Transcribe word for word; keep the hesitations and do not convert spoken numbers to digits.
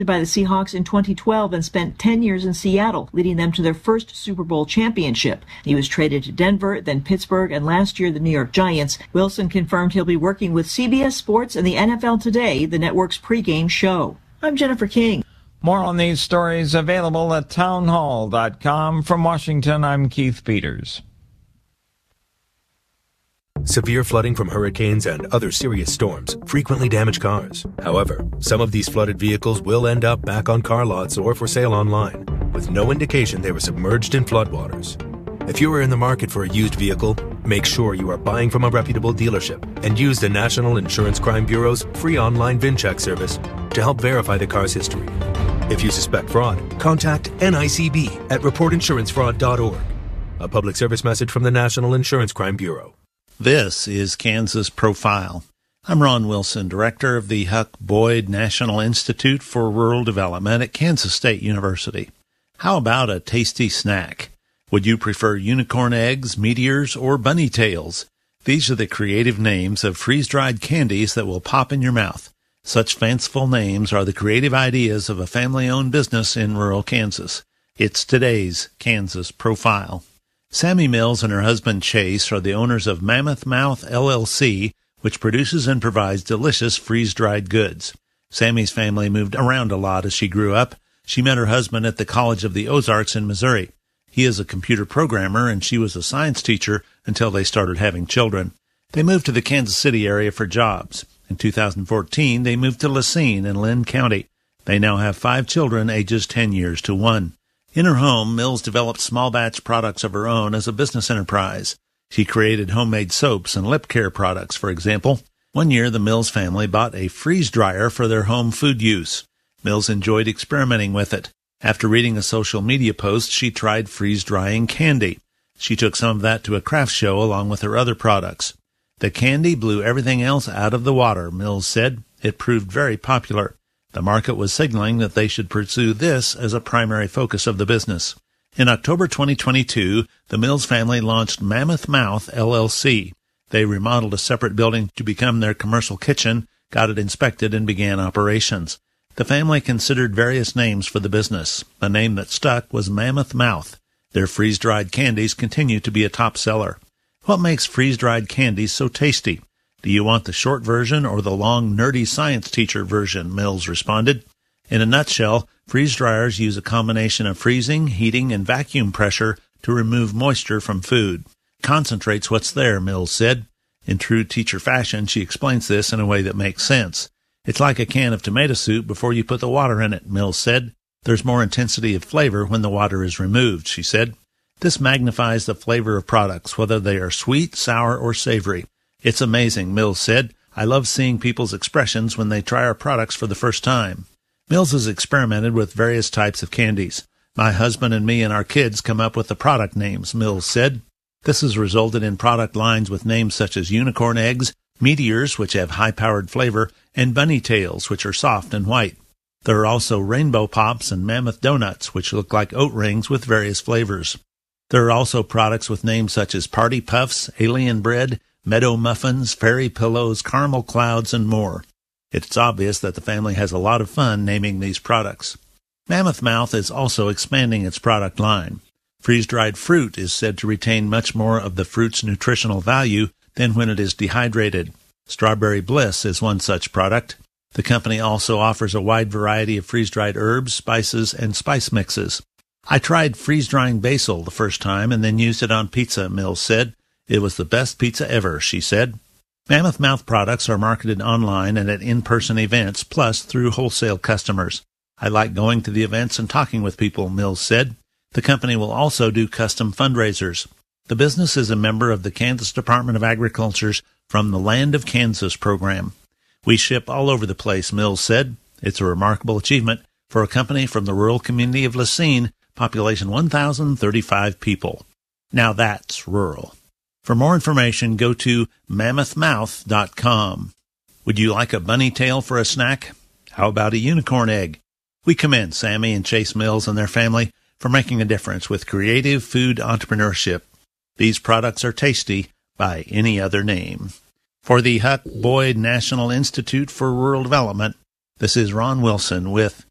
by the Seahawks in twenty twelve and spent ten years in Seattle, leading them to their first Super Bowl championship. He was traded to Denver, then Pittsburgh, and last year the New York Giants. Wilson confirmed he'll be working with C B S Sports and the N F L Today, the network's pregame show. I'm Jennifer King. More on these stories available at townhall dot com. From Washington, I'm Keith Peters. Severe flooding from hurricanes and other serious storms frequently damage cars. However, some of these flooded vehicles will end up back on car lots or for sale online, with no indication they were submerged in floodwaters. If you are in the market for a used vehicle, make sure you are buying from a reputable dealership and use the National Insurance Crime Bureau's free online VIN check service to help verify the car's history. If you suspect fraud, contact N I C B at report insurance fraud dot org. A public service message from the National Insurance Crime Bureau. This is Kansas Profile. I'm Ron Wilson, director of the Huck Boyd National Institute for Rural Development at Kansas State University. How about a tasty snack? Would you prefer unicorn eggs, meteors, or bunny tails? These are the creative names of freeze-dried candies that will pop in your mouth. Such fanciful names are the creative ideas of a family-owned business in rural Kansas. It's today's Kansas Profile. Sammy Mills and her husband Chase are the owners of Mammoth Mouth L L C, which produces and provides delicious freeze-dried goods. Sammy's family moved around a lot as she grew up. She met her husband at the College of the Ozarks in Missouri. He is a computer programmer, and she was a science teacher until they started having children. They moved to the Kansas City area for jobs. In two thousand fourteen, they moved to Lacine in Lynn County. They now have five children, ages ten years to one. In her home, Mills developed small-batch products of her own as a business enterprise. She created homemade soaps and lip care products, for example. One year, the Mills family bought a freeze dryer for their home food use. Mills enjoyed experimenting with it. After reading a social media post, she tried freeze-drying candy. She took some of that to a craft show along with her other products. The candy blew everything else out of the water, Mills said. It proved very popular. The market was signaling that they should pursue this as a primary focus of the business. In October twenty twenty-two, the Mills family launched Mammoth Mouth L L C. They remodeled a separate building to become their commercial kitchen, got it inspected, and began operations. The family considered various names for the business. The name that stuck was Mammoth Mouth. Their freeze-dried candies continue to be a top seller. What makes freeze-dried candies so tasty? Do you want the short version or the long, nerdy science teacher version? Mills responded. In a nutshell, freeze dryers use a combination of freezing, heating, and vacuum pressure to remove moisture from food. Concentrates what's there, Mills said. In true teacher fashion, she explains this in a way that makes sense. It's like a can of tomato soup before you put the water in it, Mills said. There's more intensity of flavor when the water is removed, she said. This magnifies the flavor of products, whether they are sweet, sour, or savory. It's amazing, Mills said. I love seeing people's expressions when they try our products for the first time. Mills has experimented with various types of candies. My husband and me and our kids come up with the product names, Mills said. This has resulted in product lines with names such as unicorn eggs, meteors, which have high-powered flavor, and bunny tails, which are soft and white. There are also rainbow pops and mammoth donuts, which look like oat rings with various flavors. There are also products with names such as party puffs, alien bread, meadow muffins, fairy pillows, caramel clouds, and more. It's obvious that the family has a lot of fun naming these products. Mammoth Mouth is also expanding its product line. Freeze-dried fruit is said to retain much more of the fruit's nutritional value than when it is dehydrated. Strawberry Bliss is one such product. The company also offers a wide variety of freeze-dried herbs, spices, and spice mixes. I tried freeze-drying basil the first time and then used it on pizza, Mills said. It was the best pizza ever, she said. Mammoth Mouth products are marketed online and at in-person events, plus through wholesale customers. I like going to the events and talking with people, Mills said. The company will also do custom fundraisers. The business is a member of the Kansas Department of Agriculture's From the Land of Kansas program. We ship all over the place, Mills said. It's a remarkable achievement for a company from the rural community of Lacine, population one thousand thirty-five people. Now that's rural. For more information, go to mammoth mouth dot com. Would you like a bunny tail for a snack? How about a unicorn egg? We commend Sammy and Chase Mills and their family for making a difference with creative food entrepreneurship. These products are tasty by any other name. For the Huck Boyd National Institute for Rural Development, this is Ron Wilson with